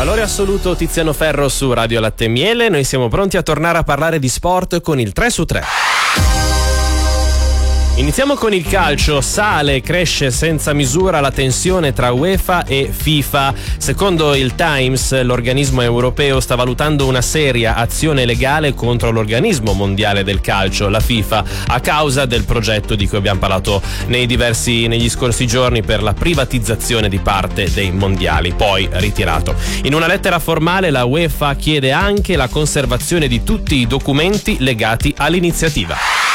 Valore assoluto, Tiziano Ferro su Radio Latte e Miele. Noi siamo pronti a tornare a parlare di sport con il 3 su 3. Iniziamo con il calcio. Sale e cresce senza misura la tensione tra UEFA e FIFA. Secondo il Times, l'organismo europeo sta valutando una seria azione legale contro l'organismo mondiale del calcio, la FIFA, a causa del progetto di cui abbiamo parlato negli scorsi giorni per la privatizzazione di parte dei mondiali, poi ritirato. In una lettera formale la UEFA chiede anche la conservazione di tutti i documenti legati all'iniziativa.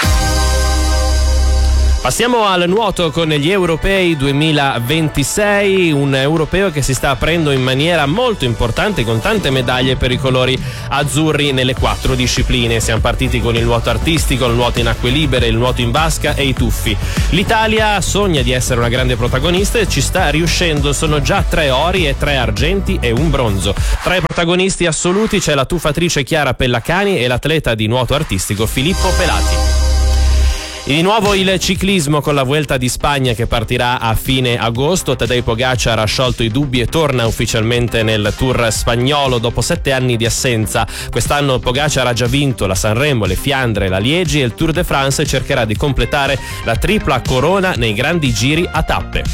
Passiamo al nuoto con gli europei 2026, un europeo che si sta aprendo in maniera molto importante con tante medaglie per i colori azzurri nelle 4 discipline. Siamo partiti con il nuoto artistico, il nuoto in acque libere, il nuoto in vasca e i tuffi. L'Italia sogna di essere una grande protagonista e ci sta riuscendo, sono già 3 ori e 3 argenti e un bronzo. Tra i protagonisti assoluti c'è la tuffatrice Chiara Pellacani e l'atleta di nuoto artistico Filippo Pelati. Di nuovo il ciclismo con la Vuelta di Spagna che partirà a fine agosto. Tadej Pogacar ha sciolto i dubbi e torna ufficialmente nel Tour spagnolo dopo 7 anni di assenza. Quest'anno Pogacar ha già vinto la Sanremo, le Fiandre, la Liegi e il Tour de France e cercherà di completare la tripla corona nei grandi giri a tappe.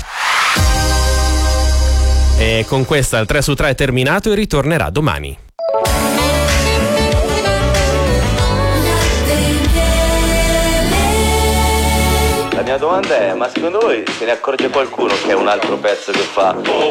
E con questa il 3 su 3 è terminato e ritornerà domani. La mia domanda è, ma secondo voi se ne accorge qualcuno che è un altro pezzo che fa